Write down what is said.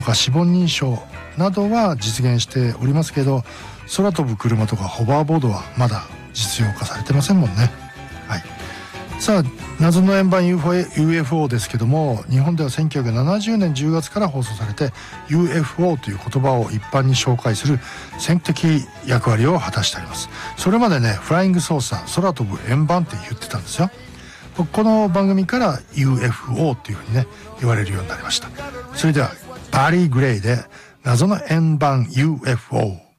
指紋認証などは実現しておりますけど、空飛ぶ車とかホバーボードはまだ実用化されてませんもんね。はい。さあ、謎の円盤 UFO ですけども、日本では1970年10月から放送されて UFO という言葉を一般に紹介する先的役割を果たしております。それまでね、フライングソーサー、空飛ぶ円盤って言ってたんですよ。この番組から UFO っていうふうにね言われるようになりました。それではバリー・グレイで謎の円盤 UFO。